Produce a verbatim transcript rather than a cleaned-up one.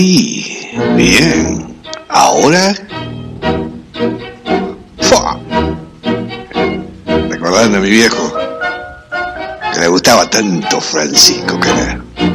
Y bien, ahora ¡fua! Recordando a mi viejo que le gustaba tanto Francisco Caner.